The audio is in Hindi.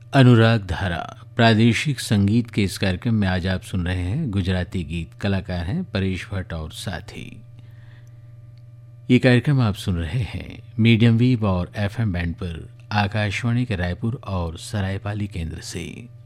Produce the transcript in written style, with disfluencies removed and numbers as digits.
अनुराग धारा प्रादेशिक संगीत के इस कार्यक्रम में आज आप सुन रहे हैं गुजराती गीत। कलाकार हैं परेश भट्ट और साथी। ये कार्यक्रम आप सुन रहे हैं मीडियम वेव और एफएम बैंड पर आकाशवाणी के रायपुर और सरायपाली केंद्र से।